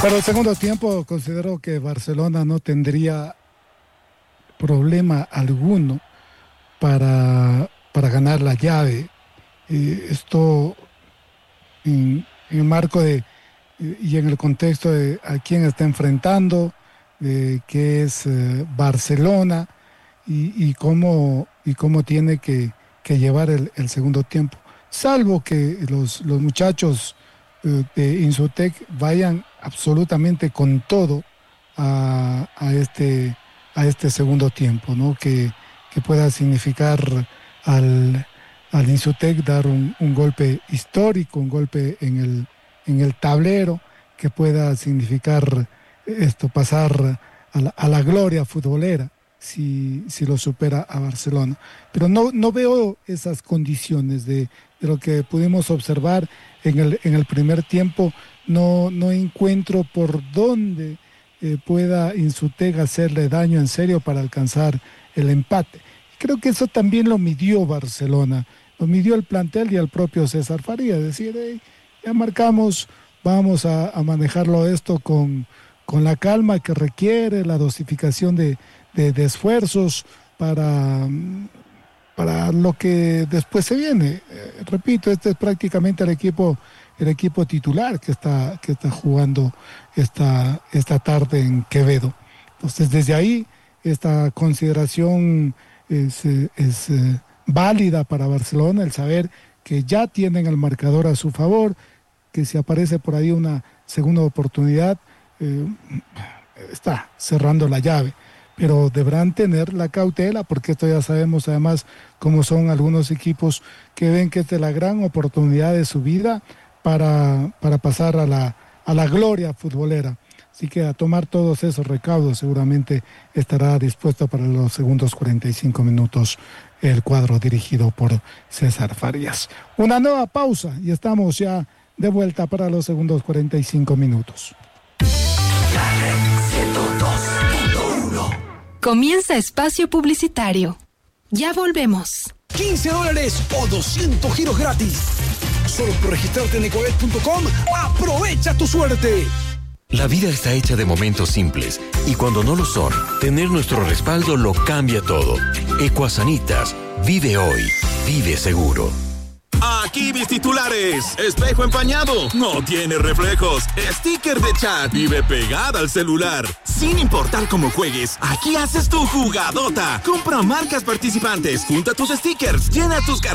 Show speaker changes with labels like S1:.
S1: Pero el segundo tiempo considero que Barcelona no tendría problema alguno para ganar la llave. Esto en el marco y en el contexto de a quién está enfrentando, que es Barcelona y cómo tiene que llevar el segundo tiempo. Salvo que los muchachos de Insutec vayan absolutamente con todo a este segundo tiempo, ¿no? Que pueda significar al Insutec dar un golpe histórico, un golpe en el tablero, que pueda significar pasar a la gloria futbolera si lo supera a Barcelona. Pero no veo esas condiciones de lo que pudimos observar en el primer tiempo. No encuentro por dónde pueda Insutec hacerle daño en serio para alcanzar el empate. Creo que eso también lo midió Barcelona, lo midió el plantel y el propio César Farías, decir, hey, ya marcamos, vamos a manejarlo esto con la calma que requiere, la dosificación de esfuerzos para lo que después se viene. Repito, este es prácticamente el equipo titular que está jugando esta tarde en Quevedo. Entonces, desde ahí, esta consideración es válida para Barcelona, el saber que ya tienen el marcador a su favor, que si aparece por ahí una segunda oportunidad, está cerrando la llave. Pero deberán tener la cautela, porque esto ya sabemos además cómo son algunos equipos que ven que esta es la gran oportunidad de su vida para pasar a la gloria futbolera. Así que a tomar todos esos recaudos seguramente estará dispuesto para los segundos 45 minutos el cuadro dirigido por César Farías. Una nueva pausa y estamos ya de vuelta para los segundos 45 minutos.
S2: Comienza espacio publicitario. Ya volvemos.
S3: $15 o 200 giros gratis. Solo por registrarte en ecoet.com, aprovecha tu suerte.
S4: La vida está hecha de momentos simples y cuando no lo son, tener nuestro respaldo lo cambia todo. Ecuasanitas, vive hoy, vive seguro.
S5: Aquí mis titulares. Espejo empañado, no tiene reflejos. Sticker de chat, vive pegada al celular. Sin importar cómo juegues, aquí haces tu jugadota. Compra marcas participantes, junta tus stickers, llena tus cartas.